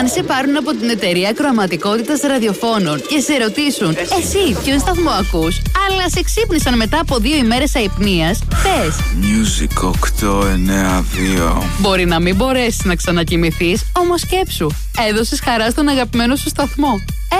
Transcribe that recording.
Αν σε πάρουν από την εταιρεία ακροαματικότητας ραδιοφώνων και σε ρωτήσουν εσύ ποιον σταθμό ακούς, αλλά σε ξύπνησαν μετά από 2 ημέρες αϊπνίας, πες Music 892. Μπορεί να μην μπορέσεις να ξανακοιμηθείς, όμως σκέψου, έδωσες χαρά στον αγαπημένο σου σταθμό.